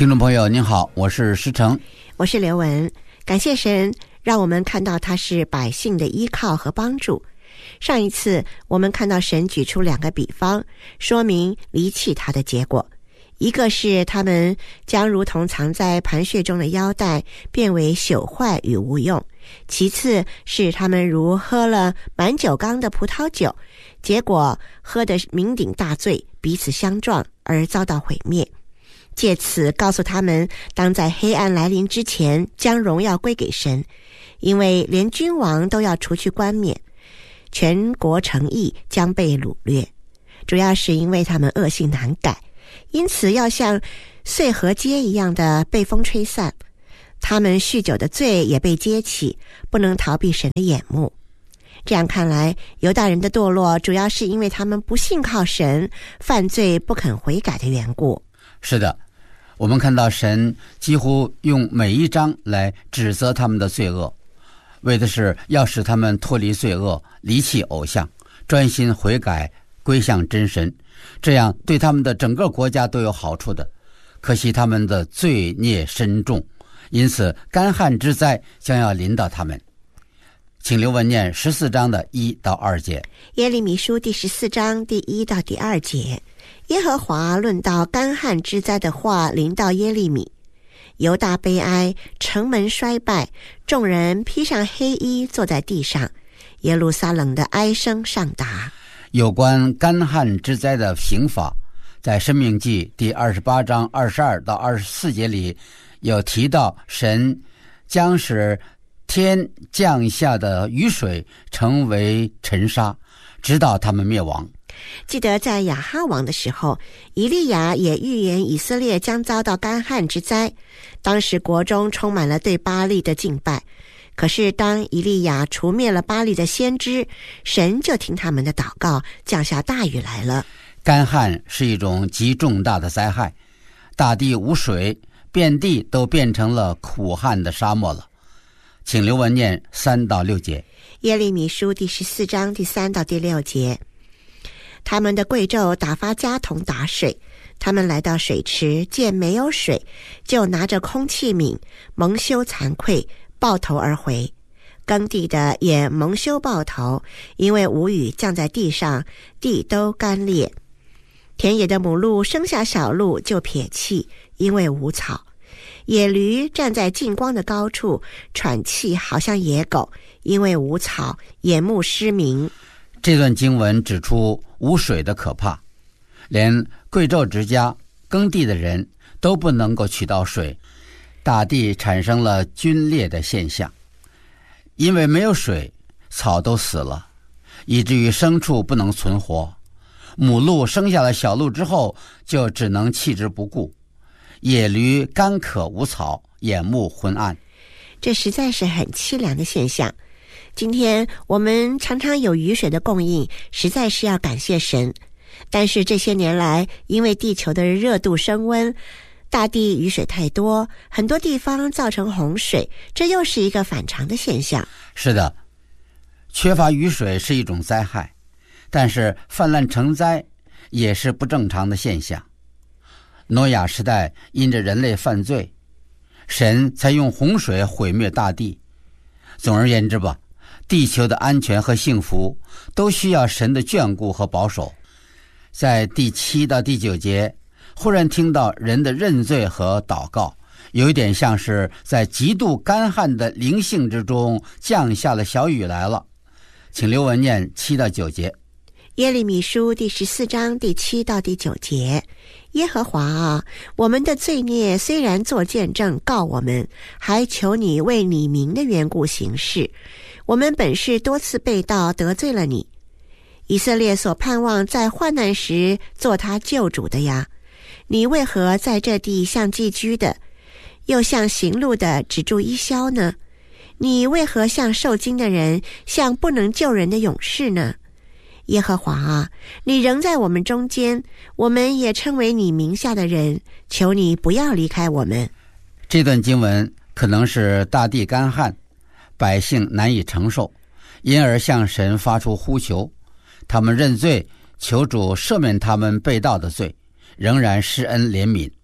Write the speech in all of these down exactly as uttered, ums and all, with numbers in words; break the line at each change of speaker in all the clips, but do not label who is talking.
听众朋友您好，我是施成，
我是刘文。感谢神让我们看到他是百姓的依靠和帮助。上一次我们看到神举出两个比方，说明离弃他的结果。一个是他们将如同藏在盘穴中的腰带变为朽坏与无用，其次是他们如喝了满酒缸的葡萄酒，结果喝得酩酊大醉，彼此相撞而遭到毁灭。借此告诉他们，当在黑暗来临之前将荣耀归给神，因为连君王都要除去冠冕，全国城邑将被掳掠，主要是因为他们恶性难改，因此要像碎河街一样的被风吹散。他们酗酒的罪也被揭起，不能逃避神的眼目。这样看来，犹大人的堕落主要是因为他们不信靠神，犯罪不肯悔改的缘故。
是的，我们看到神几乎用每一章来指责他们的罪恶，为的是要使他们脱离罪恶，离弃偶像，专心悔改，归向真神，这样对他们的整个国家都有好处的。可惜他们的罪孽深重，因此干旱之灾将要临到他们。请刘文念十四章的一到二节。
耶利米书第十四章第一到第二节，耶和华论到干旱之灾的话临到耶利米。犹大悲哀，城门衰败，众人披上黑衣坐在地上，耶路撒冷的哀声上达。
有关干旱之灾的刑罚，在申命记第二十八章二十二到二十四节里有提到，神将使天降下的雨水成为尘沙，直到他们灭亡。
记得在亚哈王的时候，以利亚也预言以色列将遭到干旱之灾，当时国中充满了对巴力的敬拜。可是当以利亚除灭了巴力的先知，神就听他们的祷告，降下大雨来了。
干旱是一种极重大的灾害，大地无水，遍地都变成了苦旱的沙漠了。请刘文念三到六节。
耶利米书第十四章第三到第六节。他们的贵胄打发家童打水，他们来到水池，见没有水，就拿着空器皿，蒙羞惭愧，抱头而回。耕地的也蒙羞抱头，因为无雨降在地上，地都干裂。田野的母鹿生下小鹿就撇弃，因为无草。野驴站在近光的高处，喘气好像野狗，因为无草，眼目失明。
这段经文指出无水的可怕，连贵胄之家耕地的人都不能够取到水，大地产生了皲裂的现象。因为没有水，草都死了，以至于牲畜不能存活。母鹿生下了小鹿之后，就只能弃之不顾。野驴干渴无草，眼目昏暗。
这实在是很凄凉的现象。今天我们常常有雨水的供应，实在是要感谢神。但是这些年来，因为地球的热度升温，大地雨水太多，很多地方造成洪水，这又是一个反常的现象。
是的，缺乏雨水是一种灾害，但是泛滥成灾也是不正常的现象。挪亚时代因着人类犯罪，神才用洪水毁灭大地。总而言之吧，地球的安全和幸福都需要神的眷顾和保守。在第七到第九节，忽然听到人的认罪和祷告，有一点像是在极度干旱的灵性之中降下了小雨来了。请刘文念七到九节。
耶利米书第十四章第七到第九节。耶和华啊，我们的罪孽虽然作见证告我们，还求你为你名的缘故行事。我们本是多次背道得罪了你。以色列所盼望在患难时做他救主的呀，你为何在这地像寄居的，又像行路的只住一宵呢？你为何像受惊的人，像不能救人的勇士呢？耶和华啊，你仍在我们中间，我们也称为你名下的人，求你不要离开我们。
这段经文可能是大地干旱，百姓难以承受，因而向神发出呼求。他们认罪，求主赦免他们背道的罪，仍然施恩怜悯。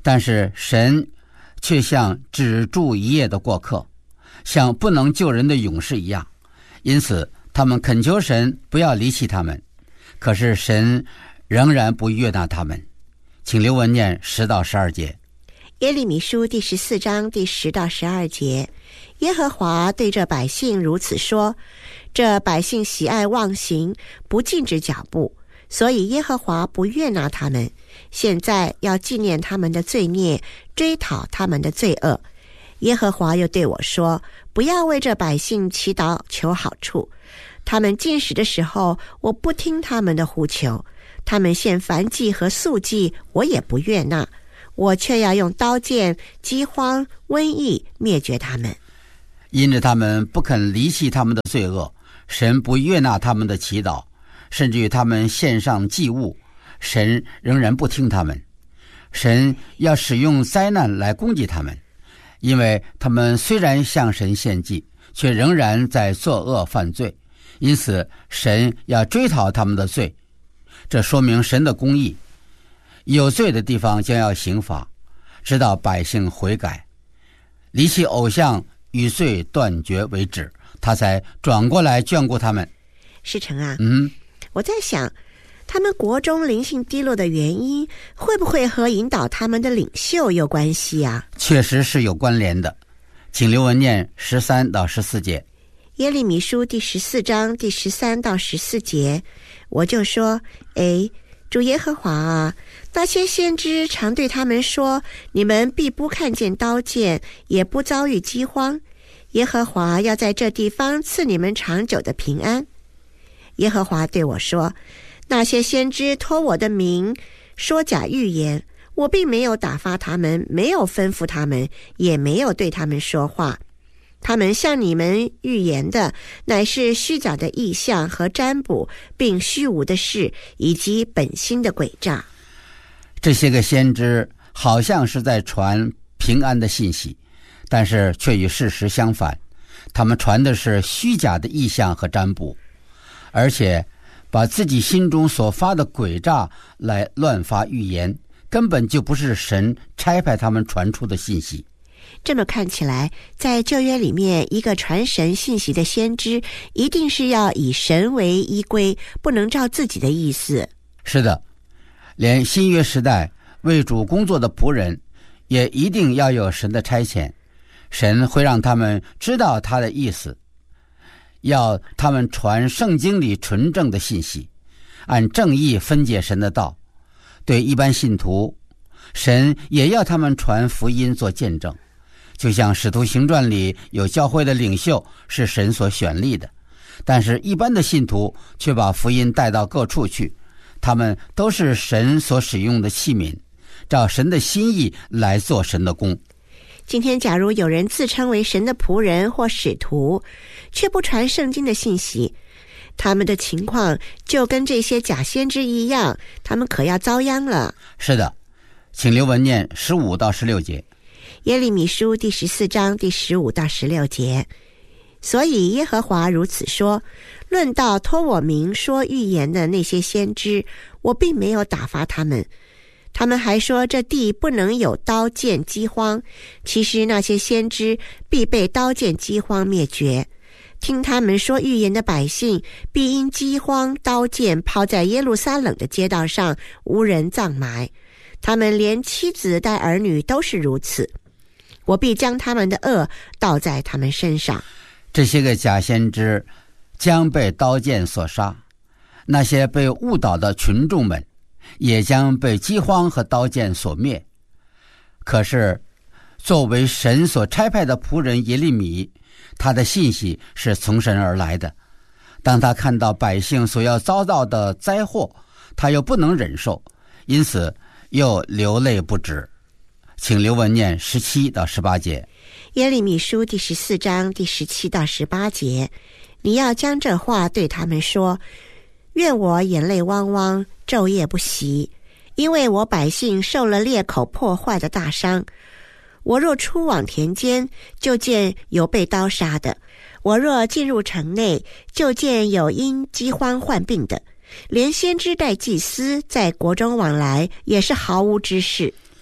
但是神却像只住一夜的过客，像不能救人的勇士一样，因此他们恳求神不要离弃他们，可是神仍然不悦纳他们。请刘文念十到十二节。
耶利米书第十四章第十到十二节，耶和华对这百姓如此说：这百姓喜爱妄行，不禁止脚步，所以耶和华不悦纳他们。现在要纪念他们的罪孽，追讨他们的罪恶。耶和华又对我说：不要为这百姓祈祷求好处，他们进食的时候，我不听他们的呼求；他们献燔祭和素祭，我也不悦纳。我却要用刀剑、饥荒、瘟疫灭绝他们。
因着他们不肯离弃他们的罪恶，神不悦纳他们的祈祷，甚至于他们献上祭物，神仍然不听他们。神要使用灾难来攻击他们，因为他们虽然向神献祭，却仍然在作恶犯罪，因此神要追讨他们的罪。这说明神的公义，有罪的地方将要刑罚，直到百姓悔改，离弃偶像，与罪断绝为止，他才转过来眷顾他们。
世成啊，
嗯，
我在想，他们国中灵性低落的原因，会不会和引导他们的领袖有关系啊？
确实是有关联的。请刘文念十三到十四节。
耶利米书第十四章第十三到十四节，我就说：哎，主耶和华啊，那些先知常对他们说：你们必不看见刀剑，也不遭遇饥荒。耶和华要在这地方赐你们长久的平安。耶和华对我说：那些先知托我的名说假预言，我并没有打发他们，没有吩咐他们，也没有对他们说话。他们向你们预言的乃是虚假的意象和占卜，并虚无的事，以及本心的诡诈。
这些个先知好像是在传平安的信息，但是却与事实相反，他们传的是虚假的意象和占卜，而且把自己心中所发的诡诈来乱发预言，根本就不是神差派他们传出的信息。
这么看起来，在旧约里面，一个传神信息的先知一定是要以神为依归，不能照自己的意思。
是的，连新约时代为主工作的仆人也一定要有神的差遣，神会让他们知道他的意思，要他们传圣经里纯正的信息，按正义分解神的道。对一般信徒，神也要他们传福音做见证，就像使徒行传里有教会的领袖是神所选立的，但是一般的信徒却把福音带到各处去，他们都是神所使用的器皿，照神的心意来做神的工。
今天假如有人自称为神的仆人或使徒，却不传圣经的信息，他们的情况就跟这些假先知一样，他们可要遭殃了。
是的，请刘文念十五到十六节。
耶利米书第十四章第十五到十六节，所以耶和华如此说：论到托我名说预言的那些先知，我并没有打发他们。他们还说这地不能有刀剑饥荒，其实那些先知必被刀剑饥荒灭绝。听他们说预言的百姓，必因饥荒刀剑抛在耶路撒冷的街道上，无人葬埋。他们连妻子带儿女都是如此。我必将他们的恶倒在他们身上。
这些个假先知将被刀剑所杀，那些被误导的群众们也将被饥荒和刀剑所灭。可是作为神所差派的仆人耶利米，他的信息是从神而来的。当他看到百姓所要遭到的灾祸，他又不能忍受，因此又流泪不止。请刘文念十七到十八节。
耶利米书第十四章第十七到十八节，你要将这话对他们说：愿我眼泪汪汪，昼夜不息，因为我百姓受了裂口破坏的大伤。我若出往田间，就见有被刀杀的；我若进入城内，就见有因饥荒患病的。连先知带祭司在国中往来，也是毫无知识。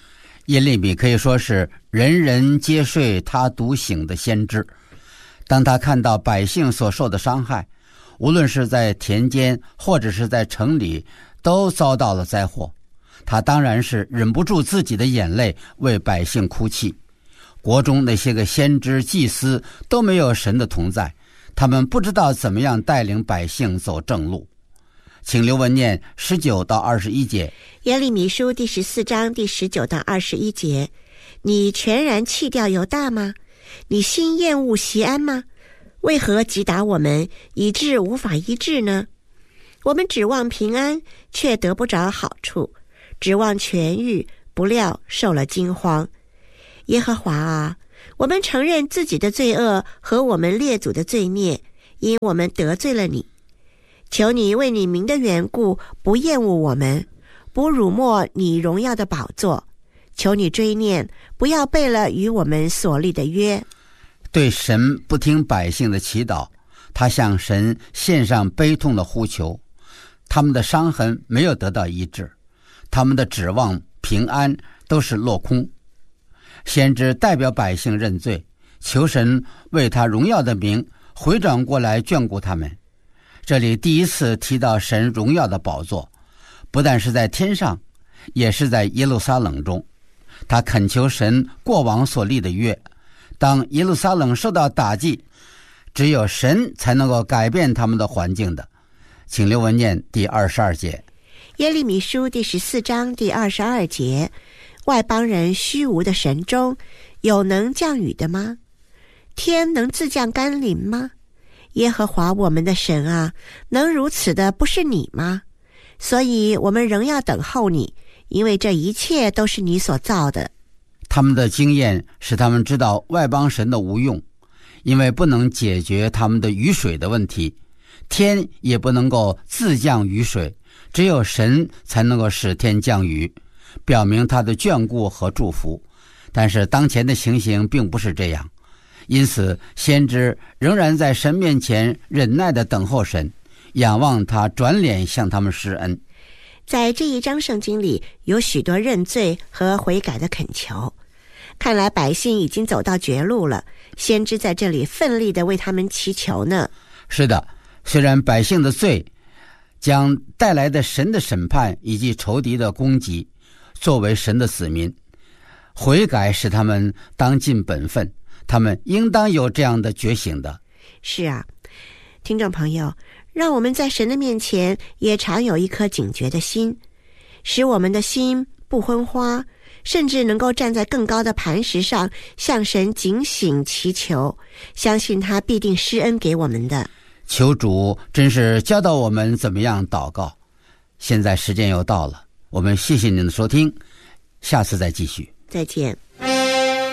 耶利米可以说是人人皆睡他独醒的先知。当他看到百姓所受的伤害，无论是在田间或者是在城里，都遭到了灾祸，他当然是忍不住自己的眼泪，为百姓哭泣。国中那些个先知祭司都没有神的同在，他们不知道怎么样带领百姓走正路。请刘文念十九到二十一节。
耶利米书第十四章第十九到二十一节。你全然弃掉犹大吗？你心厌恶锡安吗？为何击打我们，以致无法医治呢？我们指望平安，却得不着好处；指望痊愈，不料受了惊慌。耶和华啊，我们承认自己的罪恶和我们列祖的罪孽，因我们得罪了你。求你为你名的缘故，不厌恶我们，不辱没你荣耀的宝座。求你追念，不要背了与我们所立的约。
对神不听百姓的祈祷，他向神献上悲痛的呼求。他们的伤痕没有得到医治，他们的指望平安都是落空。先知代表百姓认罪，求神为他荣耀的名回转过来眷顾他们。这里第一次提到神荣耀的宝座，不但是在天上，也是在耶路撒冷中。他恳求神过往所立的约，当耶路撒冷受到打击，只有神才能够改变他们的环境的。请刘文念第二十二节。
耶利米书第十四章第二十二节。外邦人虚无的神中，有能降雨的吗？天能自降甘霖吗？耶和华我们的神啊，能如此的不是你吗？所以我们仍要等候你，因为这一切都是你所造的。
他们的经验使他们知道外邦神的无用，因为不能解决他们的雨水的问题，天也不能够自降雨水，只有神才能够使天降雨，表明他的眷顾和祝福。但是当前的情形并不是这样，因此先知仍然在神面前忍耐地等候神，仰望他转脸向他们施恩。
在这一章圣经里有许多认罪和悔改的恳求，看来百姓已经走到绝路了，先知在这里奋力地为他们祈求呢。
是的，虽然百姓的罪将带来的神的审判以及仇敌的攻击，作为神的子民，悔改使他们当尽本分，他们应当有这样的觉醒的。
是啊，听众朋友，让我们在神的面前也常有一颗警觉的心，使我们的心不昏花，甚至能够站在更高的磐石上向神警醒祈求，相信他必定施恩给我们的。
求主真是教导我们怎么样祷告。现在时间又到了，我们谢谢您的收听，下次再继续。
再见。